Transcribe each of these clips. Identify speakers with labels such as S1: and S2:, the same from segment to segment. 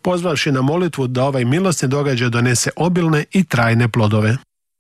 S1: pozvavši na molitvu da ovaj milosni događaj donese obilne i trajne plodove.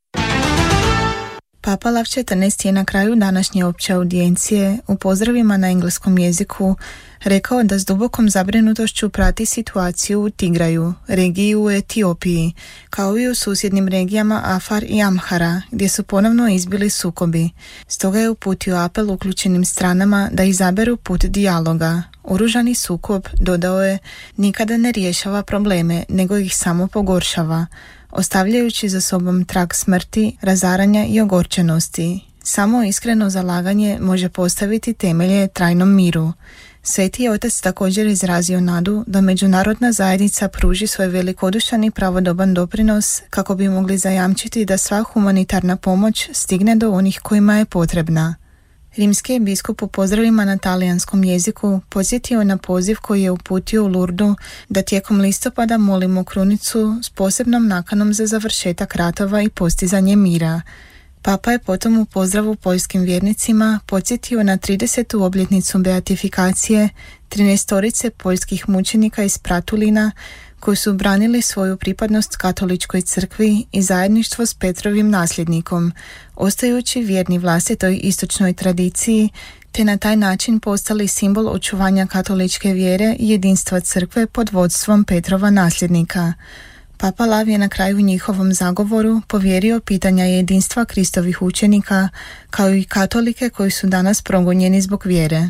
S2: Papa Lav XIV je na kraju današnje opće audijencije u pozdravima na engleskom jeziku rekao da s dubokom zabrinutošću prati situaciju u Tigraju, regiji u Etiopiji, kao i u susjednim regijama Afar i Amhara, gdje su ponovno izbili sukobi. Stoga je uputio apel uključenim stranama da izaberu put dijaloga. Oružani sukob, dodao je, nikada ne rješava probleme, nego ih samo pogoršava, ostavljajući za sobom trag smrti, razaranja i ogorčenosti. Samo iskreno zalaganje može postaviti temelje trajnom miru. Sveti je otac također izrazio nadu da međunarodna zajednica pruži svoj velikodušan i pravodoban doprinos kako bi mogli zajamčiti da sva humanitarna pomoć stigne do onih kojima je potrebna. Rimski je biskup u pozdravima na talijanskom jeziku podsjetio na poziv koji je uputio u Lurdu da tijekom listopada molimo krunicu s posebnom nakanom za završetak ratova i postizanje mira. Papa je potom u pozdravu poljskim vjernicima podsjetio na 30. obljetnicu beatifikacije 13 poljskih mučenika iz Pratulina koji su branili svoju pripadnost katoličkoj crkvi i zajedništvo s Petrovim nasljednikom, ostajući vjerni vlastitoj istočnoj tradiciji, te na taj način postali simbol očuvanja katoličke vjere i jedinstva crkve pod vodstvom Petrova nasljednika. Papa Lav je na kraju njihovom zagovoru povjerio pitanja jedinstva Kristovih učenika, kao i katolike koji su danas progonjeni zbog vjere.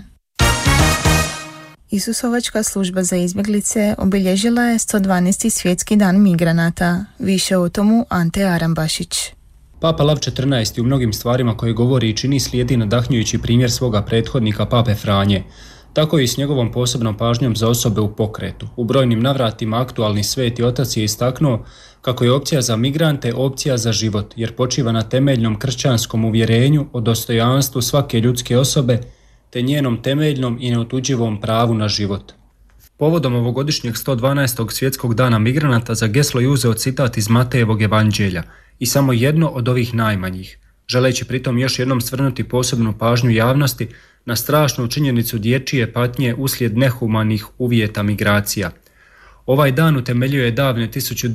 S2: Isusovačka služba za izbjeglice obilježila je 112. svjetski dan migranata. Više o tomu Ante Arambašić.
S3: Papa Lav XIV u mnogim stvarima koje govori i čini slijedi nadahnjujući primjer svoga prethodnika Pape Franje. Tako i s njegovom posebnom pažnjom za osobe u pokretu. U brojnim navratima aktualni sveti otac je istaknuo kako je opcija za migrante opcija za život, jer počiva na temeljnom kršćanskom uvjerenju o dostojanstvu svake ljudske osobe te njenom temeljnom i neotuđivom pravu na život. Povodom ovogodišnjeg 112. svjetskog dana migranata za geslo je uzeo citat iz Matejevog evanđelja i samo jedno od ovih najmanjih, želeći pritom još jednom svrnuti posebnu pažnju javnosti na strašnu činjenicu dječje patnje uslijed nehumanih uvjeta migracija. Ovaj dan utemeljio je davne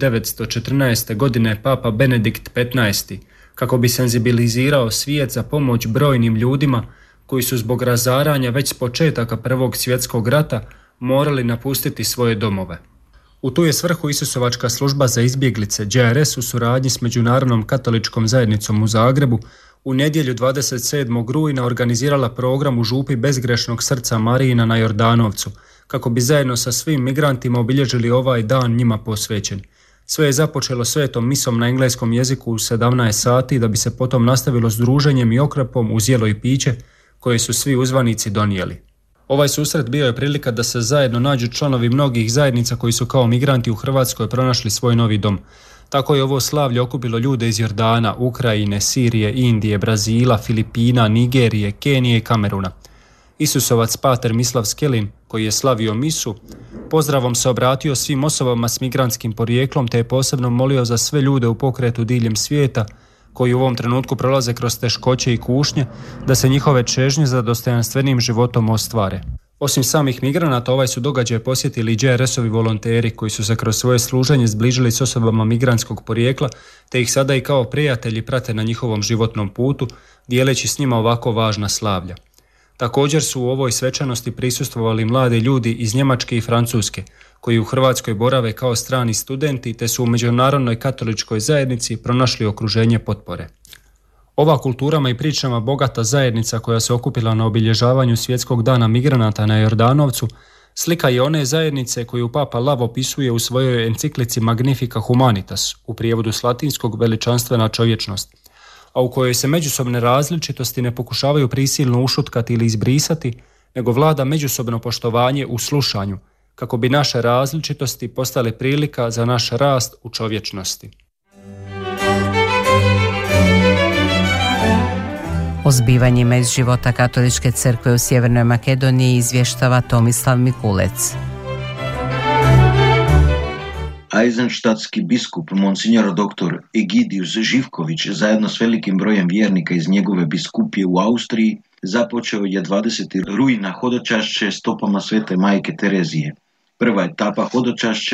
S3: 1914. godine Papa Benedikt XV. Kako bi senzibilizirao svijet za pomoć brojnim ljudima koji su zbog razaranja već s početaka Prvog svjetskog rata morali napustiti svoje domove. U tu je svrhu Isusovačka služba za izbjeglice GRS u suradnji s Međunarodnom katoličkom zajednicom u Zagrebu u nedjelju 27. rujna organizirala program u župi Bezgrešnog srca Marijina na Jordanovcu, kako bi zajedno sa svim migrantima obilježili ovaj dan njima posvećen. Sve je započelo svetom misom na engleskom jeziku u 17 sati, da bi se potom nastavilo s druženjem i okrepom uz jelo i piće koje su svi uzvanici donijeli. Ovaj susret bio je prilika da se zajedno nađu članovi mnogih zajednica koji su kao migranti u Hrvatskoj pronašli svoj novi dom. Tako je ovo slavlje okupilo ljude iz Jordana, Ukrajine, Sirije, Indije, Brazila, Filipina, Nigerije, Kenije i Kameruna. Isusovac pater Mislav Skelin, koji je slavio misu, pozdravom se obratio svim osobama s migrantskim porijeklom te je posebno molio za sve ljude u pokretu diljem svijeta koji u ovom trenutku prolaze kroz teškoće i kušnje, da se njihove čežnje za dostojanstvenim životom ostvare. Osim samih migranata, ovaj su događaj posjetili i GRS-ovi volonteri koji su se kroz svoje služenje zbližili s osobama migrantskog porijekla, te ih sada i kao prijatelji prate na njihovom životnom putu, dijeleći s njima ovako važna slavlja. Također su u ovoj svečanosti prisustvovali mladi ljudi iz Njemačke i Francuske, koji u Hrvatskoj borave kao strani studenti, te su u Međunarodnoj katoličkoj zajednici pronašli okruženje potpore. Ova kulturama i pričama bogata zajednica koja se okupila na obilježavanju svjetskog dana migranata na Jordanovcu slika je one zajednice koju Papa Lav opisuje u svojoj enciklici Magnifica Humanitas, u prijevodu s latinskog veličanstvena čovječnost, a u kojoj se međusobne različitosti ne pokušavaju prisilno ušutkati ili izbrisati, nego vlada međusobno poštovanje u slušanju, kako bi naše različitosti postale prilika za naš rast u čovječnosti.
S4: O zbivanjima iz života Katoličke crkve u Sjevernoj Makedoniji izvještava Tomislav Mikulec.
S5: Eisenstadtski biskup Monsignor dr. Egidius Živković zajedno s velikim brojem vjernika iz njegove biskupije u Austriji započeo je 20. rujna hodočašće stopama svete majke Terezije. Prva etapa hodočašća